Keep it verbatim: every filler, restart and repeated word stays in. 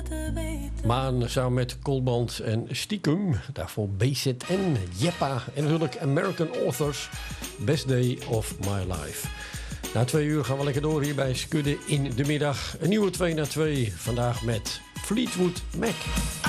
Maan samen met Kolband en Stiekem. Daarvoor B Z N, Jeppa en natuurlijk American Authors. Best Day of My Life. Na twee uur gaan we lekker door hier bij Skudde in de middag. Een nieuwe twee na twee. Vandaag met Fleetwood Mac.